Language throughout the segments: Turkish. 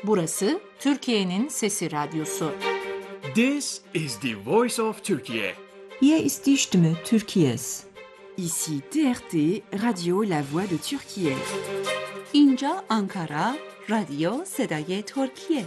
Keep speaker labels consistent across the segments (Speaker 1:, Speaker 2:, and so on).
Speaker 1: Burası Türkiye'nin Sesi Radyosu.
Speaker 2: This is the voice of Turkey.
Speaker 3: Hier ist die Stimme Türkiye's.
Speaker 4: Ici TRT, Radio La Voix de Türkiye.
Speaker 3: اینجا آنکارا، رادیو صدای ترکیه.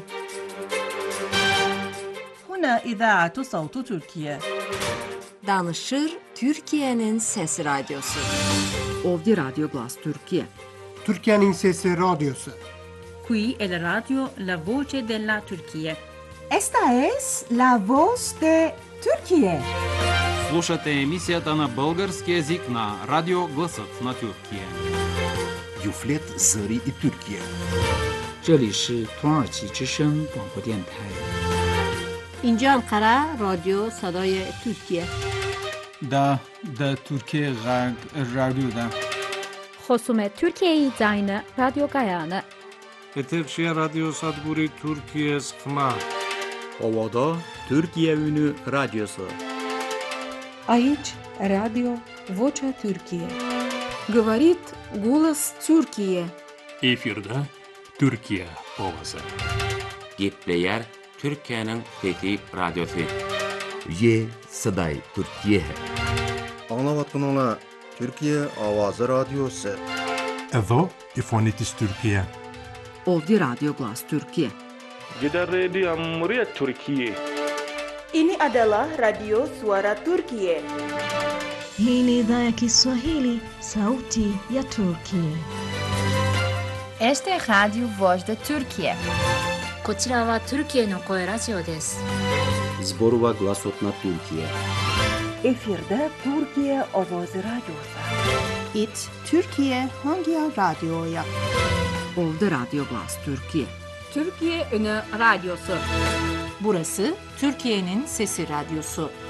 Speaker 5: هنا إذاعة صوت تركيا.
Speaker 1: Danışır Türkiye'nin Sesi Radyosu.
Speaker 4: Ovdje Radio Glas Türkiye.
Speaker 6: Türkiye'nin Sesi Radyosu.
Speaker 5: Qui è la radio La Voce della Turchia.
Speaker 7: Esta es La Voz de Türkiye.
Speaker 8: Слушате емисията на български език на Радио Гласът на Türkiye.
Speaker 9: Юфлет Зări и Türkiye.
Speaker 10: 这里是土耳其之声广播电台。
Speaker 1: اینجا انقره رادیو صدای ترکیه.
Speaker 11: دا ترکیه رادیو دا.
Speaker 12: خصوم ترکیه زاین رادیو گایانه.
Speaker 13: Etekşehir Radyo Sadburi Türkiye Sıkma.
Speaker 14: Ovada Türkiye Ünü Radyosu.
Speaker 15: Aici Radio Vocea Türkiye.
Speaker 16: Говорит голос Türkiye.
Speaker 17: Efirde Türkiye ovası.
Speaker 18: Gepleyer Türkiye'nin Fethi Radyosu.
Speaker 9: Ye Saday Türkiye.
Speaker 19: Anlavatkanlar Türkiye Avazı Radyosu.
Speaker 20: Evo İfonitis Türkiye.
Speaker 4: Ovdje Radio Glas Türkiye.
Speaker 13: Gider Radio Cumhuriyet Türkiye.
Speaker 21: Ini adalah Radio Suara Turkiye.
Speaker 22: Hii ni idhaa ya Kiswahili, Sauti ya Turkiye.
Speaker 23: Este es Radio Voz de Türkiye.
Speaker 24: こちらはトルキエの声ラジオです。
Speaker 14: Zborova Glasot na Türkiye.
Speaker 7: Efirde Türkiye Ovoz Radyosu.
Speaker 25: It Türkiye Hangi Radyo'ya?
Speaker 4: Ovdje Radio Glas Türkiye.
Speaker 1: Türkiye Ünü Radyosu. Burası Türkiye'nin Sesi Radyosu.